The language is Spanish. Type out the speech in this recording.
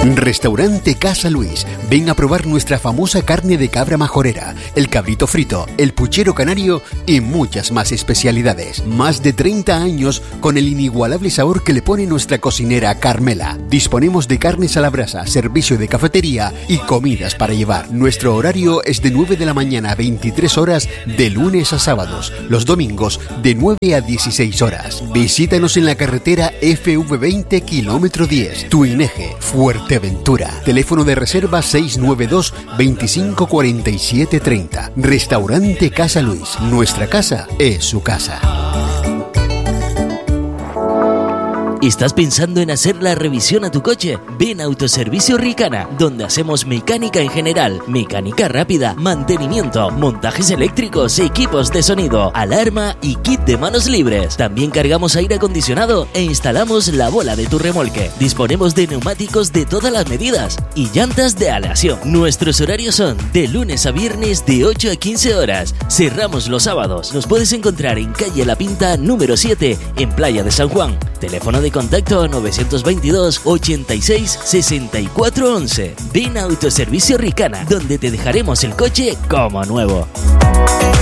Restaurante Casa Luis. Ven a probar nuestra famosa carne de cabra majorera, el cabrito frito, el puchero canario y muchas más especialidades. Más de 30 años con el inigualable sabor que le pone nuestra cocinera Carmela. Disponemos de carnes a la brasa, servicio de cafetería y comidas para llevar. Nuestro horario es de 9 de la mañana a 23 horas de lunes a sábados. Los domingos de 9 a 16 horas. Visítanos en la carretera FV20 kilómetro 10, Tuineje, Fuerteventura. Teléfono de reserva 692 25 47 30. Restaurante Casa Luis. Nuestra casa es su casa. ¿Estás pensando en hacer la revisión a tu coche? Ven a Autoservicio Ricana, donde hacemos mecánica en general, mecánica rápida, mantenimiento, montajes eléctricos, equipos de sonido, alarma y kit de manos libres. También cargamos aire acondicionado e instalamos la bola de tu remolque. Disponemos de neumáticos de todas las medidas y llantas de aleación. Nuestros horarios son de lunes a viernes de 8 a 15 horas. Cerramos los sábados. Nos puedes encontrar en calle La Pinta número 7, en Playa de San Juan. Teléfono de contacto 922 86 64 11. Ven a Autoservicio Ricana, donde te dejaremos el coche como nuevo.